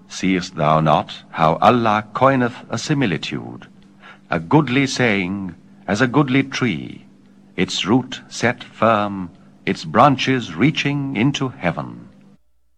Seest thou not how Allah coineth a similitude, a goodly saying as a goodly tree, its root set firm, its branches reaching into heaven?